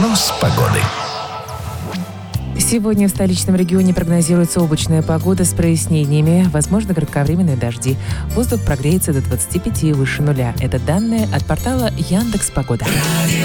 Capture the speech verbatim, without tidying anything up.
Прогноз погоды. Сегодня в столичном регионе прогнозируется облачная погода с прояснениями, возможно, кратковременные дожди. Воздух прогреется до двадцати пяти выше нуля. Это данные от портала Яндекс.Погода.